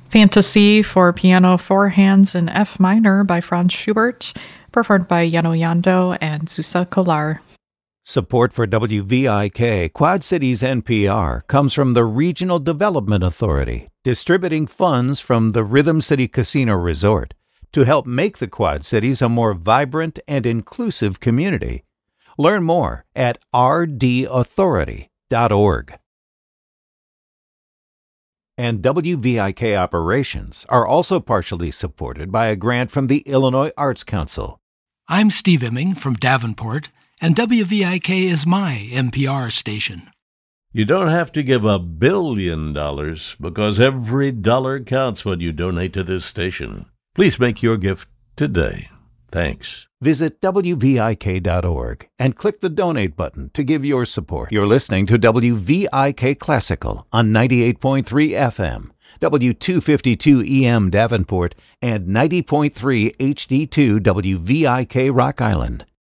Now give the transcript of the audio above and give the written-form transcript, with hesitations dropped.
Fantasy for piano, four hands in F minor by Franz Schubert, performed by Yano Yando and Susa Kolar. Support for WVIK Quad Cities NPR comes from the Regional Development Authority, distributing funds from the Rhythm City Casino Resort to help make the Quad Cities a more vibrant and inclusive community. Learn more at rdauthority.org. And WVIK operations are also partially supported by a grant from the Illinois Arts Council. I'm Steve Emming from Davenport, and WVIK is my NPR station. You don't have to give $1 billion because every dollar counts when you donate to this station. Please make your gift today. Thanks. Visit WVIK.org and click the donate button to give your support. You're listening to WVIK Classical on 98.3 FM, W252 EM Davenport, and 90.3 HD2 WVIK Rock Island.